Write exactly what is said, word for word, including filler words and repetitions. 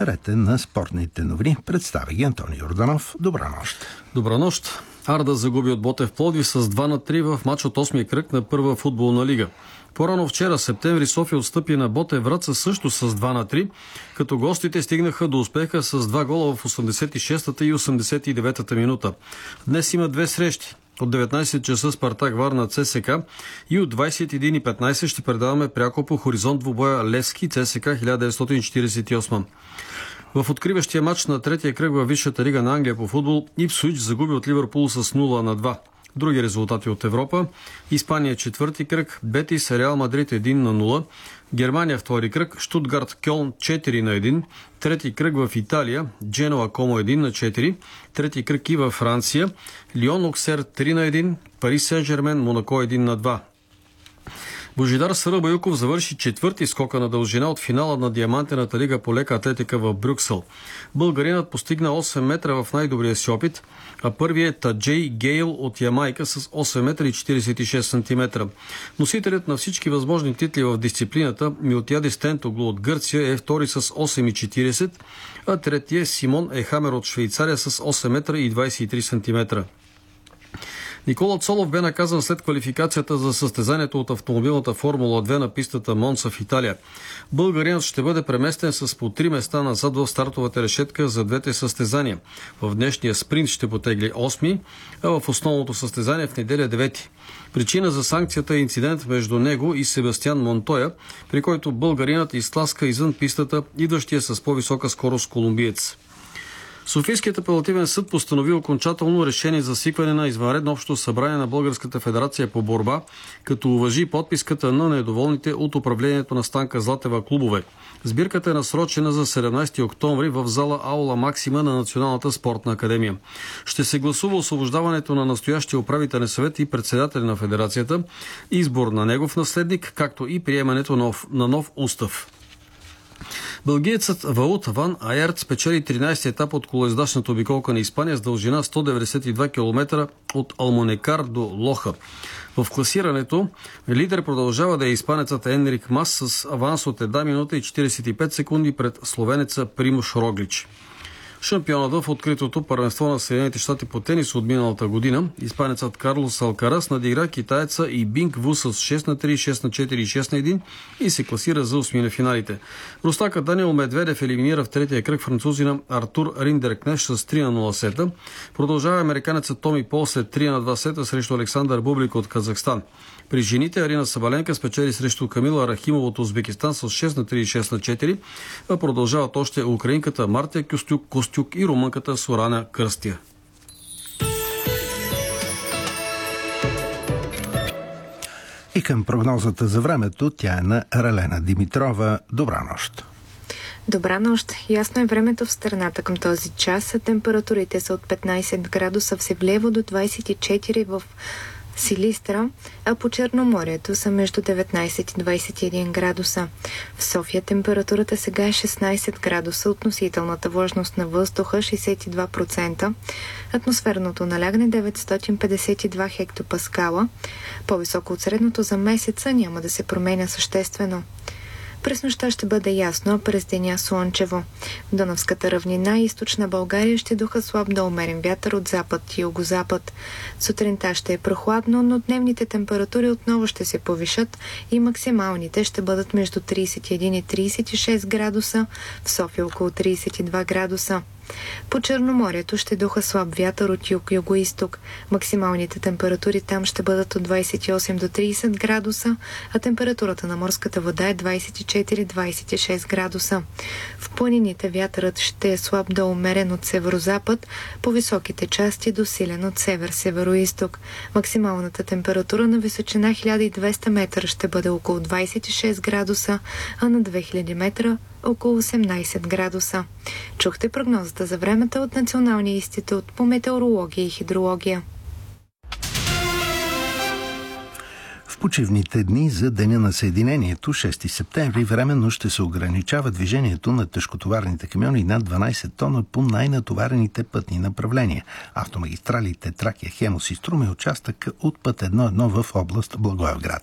Ред е на спортните новини. Представя ги Антони Йорданов. Добра нощ. Добра нощ. Арда загуби от Ботев Пловдив с два на три в мач от осмия кръг на първа футболна лига. По-рано вчера, септември, София отстъпи на Ботев Враца също с два на три, като гостите стигнаха до успеха с два гола в осемдесет и шестата и осемдесет и деветата минута. Днес има две срещи. От деветнайсет часа Спартак Варна ЦСКА и от двайсет и един и петнайсет ще предаваме пряко по хоризонт двубоя Левски ЦСКА хиляда деветстотин четирийсет и осма. В откриващия матч на третия кръг във Висшата лига на Англия по футбол Ипсуич загуби от Ливърпул с нула на два. Други резултати от Европа: Испания четвърти кръг, Бетис Реал Мадрид един на нула, Германия втори кръг, Штутгарт Кьолн четири на един, трети кръг в Италия, Дженуа Комо един на четири, трети кръг и във Франция, Лион Оксер три на един, Парис Сен-Жермен Монако един на два. Божидар Сарабаюков завърши четвърти скока на дължина от финала на Диамантената лига по лека атлетика в Брюксел. Българинът постигна осем метра в най-добрия си опит, а първият е Таджей Гейл от Ямайка с осем метра и четирийсет и шест сантиметра. Носителят на всички възможни титли в дисциплината Милтиадис Тентоглу от Гърция е втори с осем и четирийсет, а третия Симон Ехамер от Швейцария с осем метра и двайсет и три сантиметра. Никола Цолов бе наказан след квалификацията за състезанието от автомобилната Формула две на пистата Монца в Италия. Българинът ще бъде преместен с по три места назад в стартовата решетка за двете състезания. В днешния спринт ще потегли осми, а в основното състезание в неделя девети. Причина за санкцията е инцидент между него и Себастиан Монтоя, при който българинът изтласка извън пистата идващия с по-висока скорост колумбиец. Софийският апелативен съд постанови окончателно решение за свикване на извънредно общо събрание на Българската федерация по борба, като уважи подписката на недоволните от управлението на Станка Златева клубове. Сбирката е насрочена за седемнайсети октомври в зала Аула Максима на Националната спортна академия. Ще се гласува освобождаването на настоящия управителен съвет и председател на федерацията, избор на негов наследник, както и приемането на нов, на нов устав. Белгиецът Ваут Ван Аерт спечели тринайсети етап от колоездачната обиколка на Испания с дължина сто деветдесет и два километра от Алмонекар до Лоха. В класирането лидер продължава да е испанецът Енрик Мас с аванс от една минута и четирийсет и пет секунди пред словенеца Примуш Роглич. Шампионът в откритото първенство на Съединените щати по тенис от миналата година, испанецът Карлос Алкарас надигра китаеца и Бинг Ву с шест на три, шест на четири и шест на един и се класира за осми на финалите. Рустакът Даниел Медведев елиминира в третия кръг французина Артур Риндеркнеш с три на нула сета. Продължава американецът Томи Пол след три на два сета срещу Александър Бублик от Казахстан. При жените Арина Сабаленка спечели срещу Камила Рахимова от Узбекистан с шест на три и шест на четири, а продължават още украинката Мартия Костюк Костюк и румънката Сорана Кръстия. И към прогнозата за времето, тя е на Ралена Димитрова. Добра нощ! Добра нощ! Ясно е времето в страната към този час. Температурите са от петнайсет градуса в Севлиево до двайсет и четири в Силистра, а по Черноморието са между деветнайсет и двайсет и един градуса. В София температурата сега е шестнайсет градуса, относителната влажност на въздуха шейсет и два процента, атмосферното налягане деветстотин петдесет и два хектопаскала, по-високо от средното за месеца, няма да се променя съществено. През нощта ще бъде ясно, а през деня слънчево. В Дунавската равнина и източна България ще духа слаб до умерен вятър от запад и югозапад. Сутринта ще е прохладно, но дневните температури отново ще се повишат и максималните ще бъдат между трийсет и един и трийсет и шест градуса, в София около трийсет и два градуса. По Черноморието ще духа слаб вятър от юг-юго-исток. Максималните температури там ще бъдат от двайсет и осем до трийсет градуса, а температурата на морската вода е двайсет и четири до двайсет и шест градуса. В планините вятърът ще е слаб до умерен от северозапад, по високите части до силен от север-североисток. Максималната температура на височина хиляда и двеста метра ще бъде около двайсет и шест градуса, а на две хиляди метра около осемнайсет градуса. Чухте прогнозата за времето от Националния институт по метеорология и хидрология. В почивните дни за Деня на Съединението, шести септември, временно ще се ограничава движението на тежкотоварните камиони над дванайсет тона по най-натоварените пътни направления. Автомагистралите Тракия, Хемус и Струма, участък от път едно едно в област Благоевград.